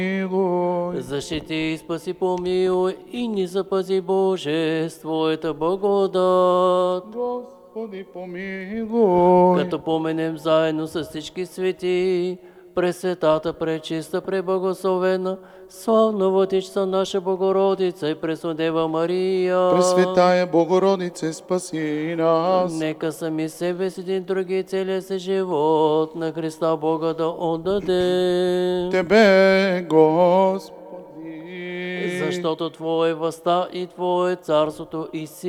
Защити и спаси, помилуй и ни запази, Боже, с Твоята благодат. Господи, помилуй. Като поменем заедно с всички свети, Пресветата, пречиста, преблагословена, славна Владичица наша Богородица и Преснодева Мария. Пресветая Богородице, спаси нас. Нека сами себе си един други целия си живот на Христа Бога да отдадем. Тебе, Господи. Защото Твое е властта и Твое е царството и сила